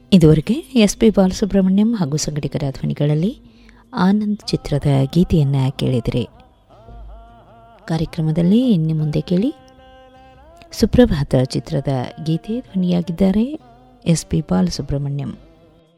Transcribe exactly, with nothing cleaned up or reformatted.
ಇದುವರೆಗೆ S P Balasubrahmanyam ಹಾಗೂ ಸಂಗಡಿಗರ ಧ್ವನಿಗಳಲ್ಲಿ ಆನಂದ್ ಚಿತ್ರದ ಗೀತೆಯನ್ನು ಕೇಳಿದರೆ. ಕಾರ್ಯಕ್ರಮದಲ್ಲಿ ಇನ್ನು ಮುಂದೆ ಕೇಳಿ ಸುಪ್ರಭಾತ ಚಿತ್ರದ ಗೀತೆ. ಧ್ವನಿಯಾಗಿದ್ದಾರೆ ಎಸ್ ಪಿ ಬಾಲಸುಬ್ರಹ್ಮಣ್ಯಂ.